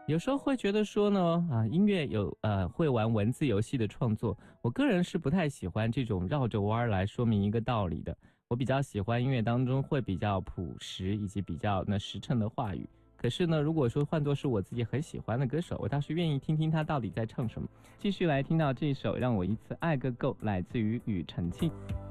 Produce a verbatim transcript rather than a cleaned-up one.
有时候会觉得说呢，啊，音乐有呃会玩文字游戏的创作，我个人是不太喜欢这种绕着弯儿来说明一个道理的。我比较喜欢音乐当中会比较朴实以及比较呢实诚的话语。可是呢，如果说换作是我自己很喜欢的歌手，我倒是愿意听听他到底在唱什么。继续来听到这首《让我一次爱个够》，来自于庾澄庆。